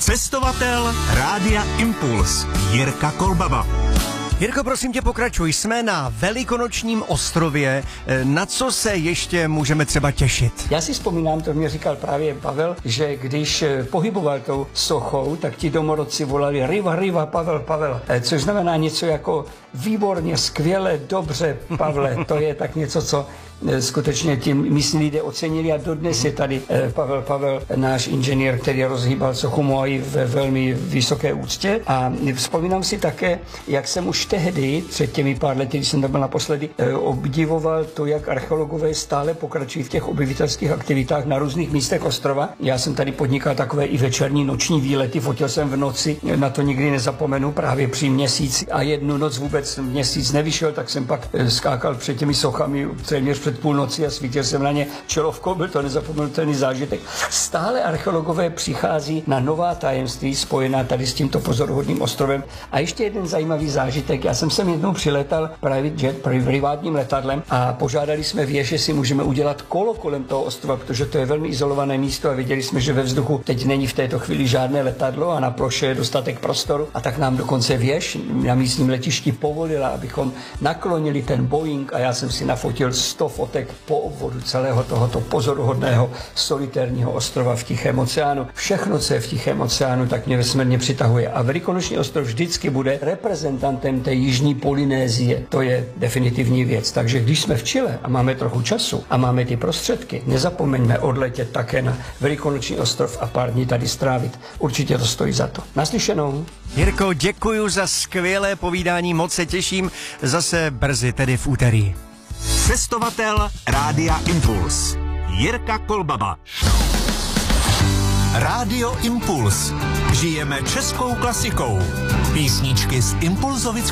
Cestovatel Rádia Impuls Jirka Kolbaba. Jirko, prosím tě, pokračuj. Jsme na Velikonočním ostrově. Na co se ještě můžeme třeba těšit? Já si vzpomínám, to mě říkal právě Pavel, že když pohyboval tou sochou, tak ti domorodci volali Riva, Riva, Pavel, Pavel. Což znamená něco jako výborně, skvěle, dobře, Pavle. To je tak něco, co skutečně tím místní lidé ocenili a dodnes je tady Pavel, náš inženýr, který rozhýbal sochu Moai ve velmi vysoké úctě. A vzpomínám si také, jak jsem už tehdy, před těmi pár lety, když jsem tam byl naposledy, obdivoval to, jak archeologové stále pokračují v těch objevitelských aktivitách na různých místech ostrova. Já jsem tady podnikal takové i večerní noční výlety, fotil jsem v noci, na to nikdy nezapomenu, právě při měsíci a jednu noc vůbec měsíc nevyšel, tak jsem pak skákal před těmi sochami téměř před půlnoci a svítil jsem na ně čelovkou, byl to nezapomenutelný zážitek. Stále archeologové přichází na nová tajemství spojená tady s tímto pozoruhodným ostrovem. A ještě jeden zajímavý zážitek. Já jsem sem jednou přiletal private jet, privátním letadlem a požádali jsme věž, jestli můžeme udělat kolo kolem toho ostrova, protože to je velmi izolované místo a viděli jsme, že ve vzduchu teď není v této chvíli žádné letadlo a na ploše je dostatek prostoru. A tak nám dokonce věž na místním letišti povolila, abychom naklonili ten Boeing a já jsem si nafotil 100 fotek po obvodu celého tohoto pozoruhodného solitérního ostrova v Tichém oceánu. Všechno, co je v Tichém oceánu, tak mě vesmírně přitahuje. A Velikonoční ostrov vždycky bude reprezentantem té jižní Polynésie. To je definitivní věc. Takže když jsme v Chile a máme trochu času a máme ty prostředky, nezapomeňme odletět také na Velikonoční ostrov a pár dní tady strávit. Určitě to stojí za to. Naslyšenou. Jirko, děkuju za skvělé povídání, moc se těším zase brzy, tedy v úterý. Cestovatel Rádia Impuls Jirka Kolbaba. Rádio Impuls. Žijeme českou klasikou. Písničky z Impulzovic